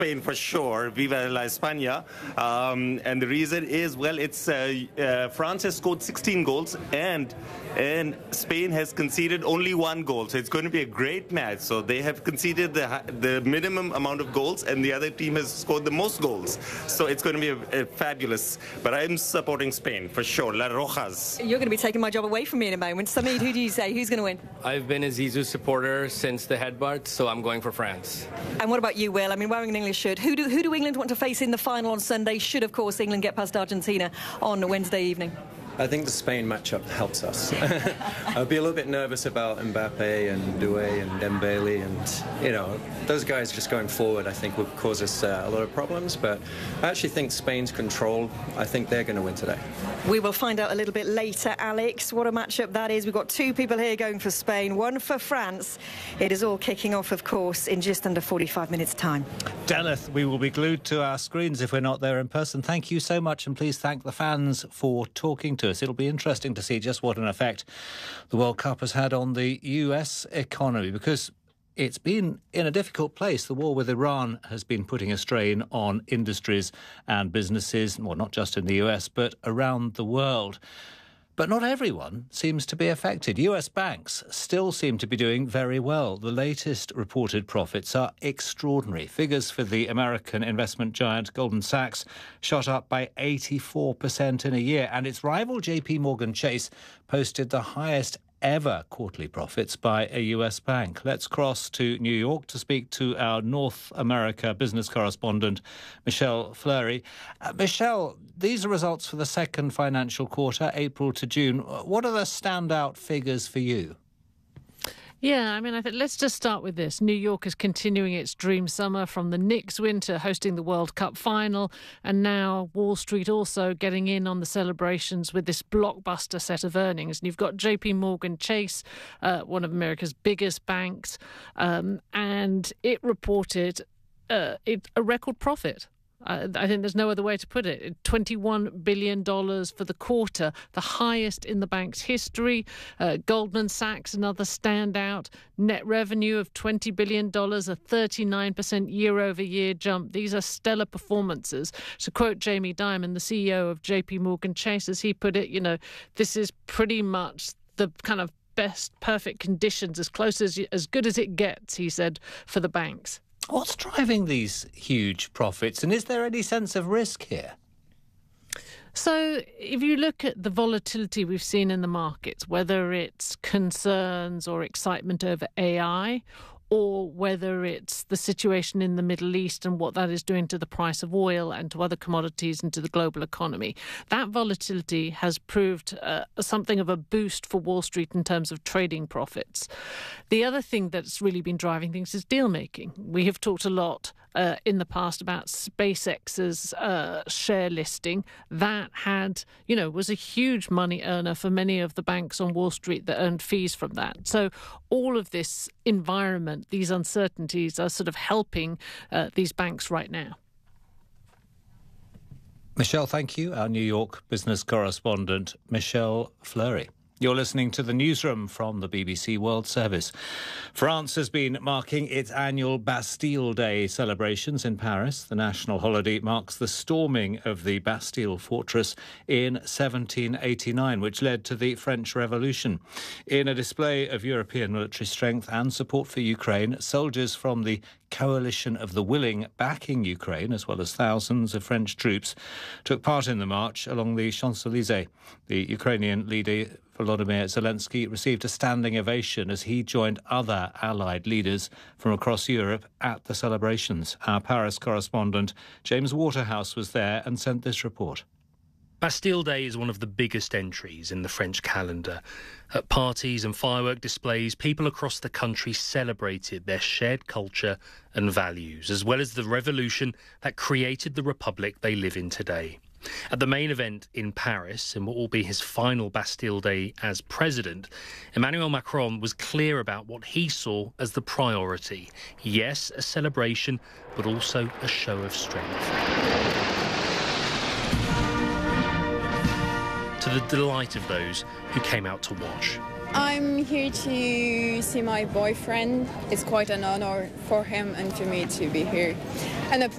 Spain for sure. Viva la España. And the reason is, well, it's France has scored 16 goals and Spain has conceded only 1 goal. So it's going to be a great match. So they have conceded the minimum amount of goals and the other team has scored the most goals. So it's going to be a fabulous. But I'm supporting Spain for sure. La Rojas. You're going to be taking my job away from me in a moment. Sameed, who do you say? Who's going to win? I've been a Zizou supporter since the headbutt, so I'm going for France. And what about you, Will? I mean, wearing an English shirt. Who do England want to face in the final on Sunday? Should, of course, England get past Argentina on Wednesday evening? I think the Spain matchup helps us. I'll be a little bit nervous about Mbappe and Doué and Dembele and, you know, those guys just going forward I think will cause us a lot of problems, but I actually think Spain's control, I think they're going to win today. We will find out a little bit later, Alex, what a matchup that is. We've got 2 people here going for Spain, 1 for France. It is all kicking off, of course, in just under 45 minutes' time. Deneth, we will be glued to our screens if we're not there in person. Thank you so much, and please thank the fans for talking to us. It'll be interesting to see just what an effect the World Cup has had on the US economy, because it's been in a difficult place. The war with Iran has been putting a strain on industries and businesses, well, not just in the US, but around the world. But not everyone seems to be affected. US banks still seem to be doing very well. The latest reported profits are extraordinary. Figures for the American investment giant Goldman Sachs shot up by 84% in a year, and its rival JP Morgan Chase posted the highest ever quarterly profits by a US bank. Let's cross to New York to speak to our North America business correspondent, Michelle Fleury. Michelle, these are results for the second financial quarter, April to June. What are the standout figures for you? Yeah, I mean, I think let's just start with this. New York is continuing its dream summer, from the Knicks win to hosting the World Cup final, and now Wall Street also getting in on the celebrations with this blockbuster set of earnings. And you've got JP Morgan Chase, one of America's biggest banks, and it reported a record profit. I think there's no other way to put it. $21 billion for the quarter, the highest in the bank's history. Goldman Sachs, another standout. Net revenue of $20 billion, a 39% year-over-year jump. These are stellar performances. To quote Jamie Dimon, the CEO of JP Morgan Chase, as he put it, you know, this is pretty much the kind of best perfect conditions, as good as it gets, he said, for the banks. What's driving these huge profits, and is there any sense of risk here? So if you look at the volatility we've seen in the markets, whether it's concerns or excitement over AI, or whether it's the situation in the Middle East and what that is doing to the price of oil and to other commodities and to the global economy, that volatility has proved something of a boost for Wall Street in terms of trading profits. The other thing that's really been driving things is deal making. We have talked a lot in the past about SpaceX's share listing. That was a huge money earner for many of the banks on Wall Street that earned fees from that. So all of this environment, these uncertainties, are sort of helping these banks right now. Michelle, thank you. Our New York business correspondent, Michelle Fleury. You're listening to the newsroom from the BBC World Service. France has been marking its annual Bastille Day celebrations in Paris. The national holiday marks the storming of the Bastille fortress in 1789, which led to the French Revolution. In a display of European military strength and support for Ukraine, soldiers from the Coalition of the Willing backing Ukraine, as well as thousands of French troops, took part in the march along the Champs-Élysées. The Ukrainian leader Volodymyr Zelensky received a standing ovation as he joined other allied leaders from across Europe at the celebrations. Our Paris correspondent James Waterhouse was there and sent this report. Bastille Day is one of the biggest entries in the French calendar. At parties and firework displays, people across the country celebrated their shared culture and values, as well as the revolution that created the republic they live in today. At the main event in Paris, in what will be his final Bastille Day as president, Emmanuel Macron was clear about what he saw as the priority. Yes, a celebration, but also a show of strength. to the delight of those who came out to watch. I'm here to see my boyfriend. It's quite an honor for him and for me to be here. And a